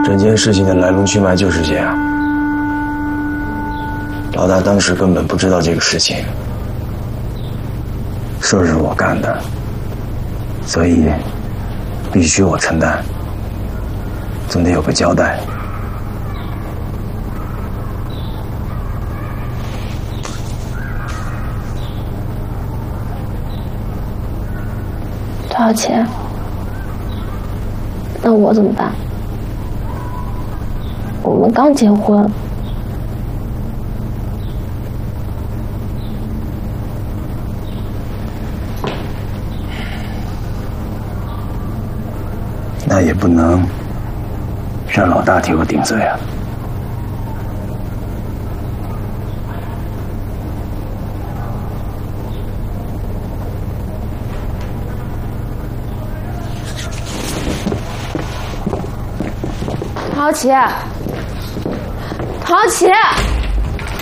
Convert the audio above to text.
整件事情的来龙去脉就是这样。老大当时根本不知道这个事情，说是我干的，所以必须我承担，总得有个交代。 多少钱？那我怎么办？我们刚结婚。 那也不能让老大替我顶罪啊。 陶琪，陶琪。